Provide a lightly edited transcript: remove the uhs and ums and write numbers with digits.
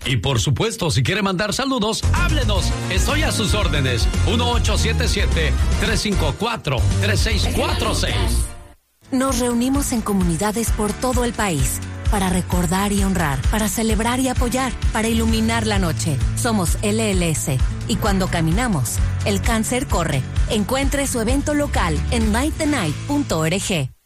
Y por supuesto, si quiere mandar saludos, háblenos. Estoy a sus órdenes. 1877-354-3646. Nos reunimos en comunidades por todo el país para recordar y honrar, para celebrar y apoyar, para iluminar la noche. Somos LLS y cuando caminamos, el cáncer corre. Encuentre su evento local en mytenight.org.